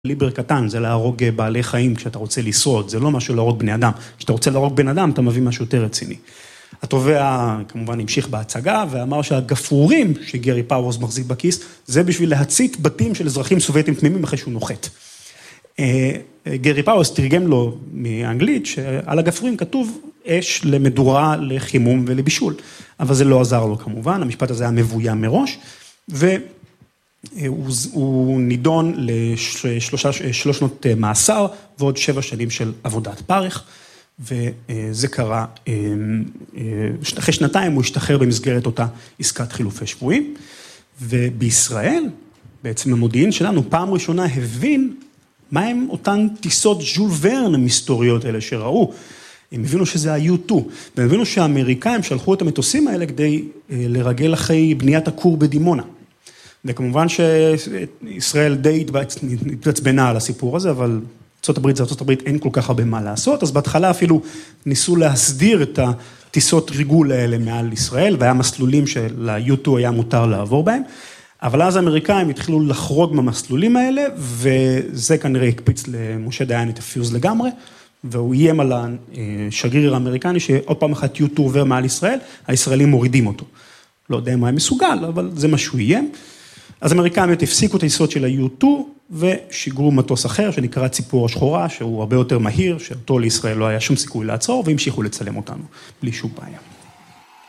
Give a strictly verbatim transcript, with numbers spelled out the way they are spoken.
ליבר קטן, זה להרוג בעלי חיים כשאתה רוצה לשרוד, זה לא משהו להרוג בני אדם. כשאתה רוצה להרוג בן אדם, אתה מביא משהו יותר רציני. התובע כמובן המשיך בהצגה, ואמר שהגפרורים שגרי פאוורס מחזיק בכיס, זה בשביל להצית בתים של אזרחים סובייטים תמימים אחרי שהוא נוחת. גרי פאוורס תרגם לו מאנגלית, שעל הגפרורים כתוב אש למדורה, לחימום ולבישול. אבל זה לא עזר לו כמובן, המשפט הזה היה מבוים מראש, ו... הוא, הוא נידון לשלוש שנות מאסר ועוד שבע שנים של עבודת פרך, וזה קרה, אחרי שנתיים הוא השתחרר במסגרת אותה עסקת חילופי שבויים, ובישראל, בעצם המודיעין שלנו, פעם ראשונה הבין מה הם אותן טיסות ז'ול ורן המסתוריות האלה שראו, הם הבינו שזה ה-יו טו, והם הבינו שהאמריקאים שלחו את המטוסים האלה כדי לרגל אחרי בניית הכור בדימונה. וכמובן שישראל די התעצבנה על הסיפור הזה, אבל ארצות הברית זה ארצות הברית, אין כל כך הרבה מה לעשות, אז בהתחלה אפילו ניסו להסדיר את הטיסות ריגול האלה מעל ישראל, והיה מסלולים של-יו טו היה מותר לעבור בהם, אבל אז האמריקאים התחילו לחרוג מהמסלולים האלה, וזה כנראה הקפיץ למשה דיין את הפיוז לגמרי, והוא איים על השגריר האמריקני, שעוד פעם אחת יו טו עובר מעל ישראל, הישראלים מורידים אותו. לא יודע מה הם מסוגל, אבל זה מה שהוא איים. אז האמריקאים הפסיקו את היסוד של ה-יו טו, ושיגרו מטוס אחר, שנקרא ציפור השחורה, שהוא הרבה יותר מהיר, שאותו לישראל לא היה שום סיכוי לעצור, והמשיכו לצלם אותנו, בלי שום בעיה.